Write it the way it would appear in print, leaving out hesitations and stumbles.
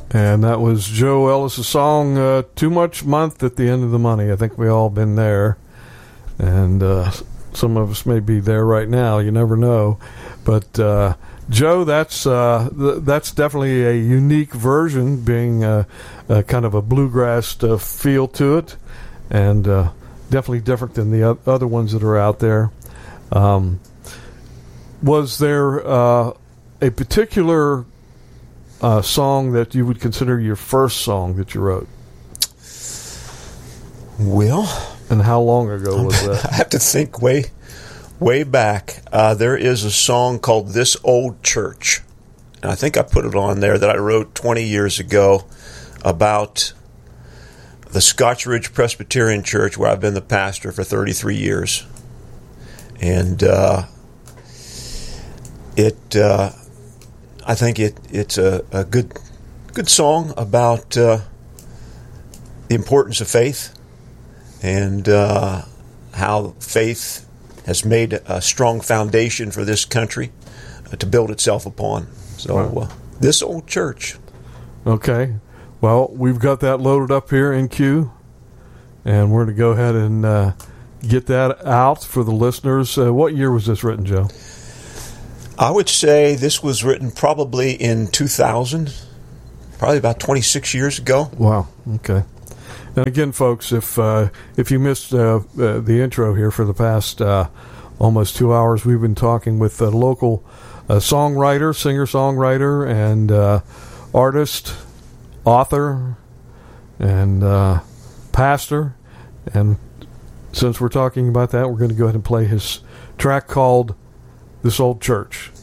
And that was Joe Ellis' song, Too Much Month at the End of the Money. I think we all been there. And some of us may be there right now. You never know. But, Joe, that's definitely a unique version, being kind of a bluegrass feel to it. And definitely different than the other ones that are out there. Was there a particular song that you would consider your first song that you wrote? Well, and how long ago was that? I have to think way back. There is a song called "This Old Church," and I think I put it on there that I wrote 20 years ago about the Scotch Ridge Presbyterian Church, where I've been the pastor for 33 years, and I think it's a good song about the importance of faith and how faith has made a strong foundation for this country to build itself upon. So This Old Church. Okay. Well, we've got that loaded up here in queue, and we're going to go ahead and get that out for the listeners. What year was this written, Joe? I would say this was written probably in 2000, probably about 26 years ago. Wow. Okay. And again, folks, if you missed the intro here for the past almost 2 hours, we've been talking with a local songwriter, singer-songwriter, and artist, author, and pastor. And since we're talking about that, we're going to go ahead and play his track called "This Old Church."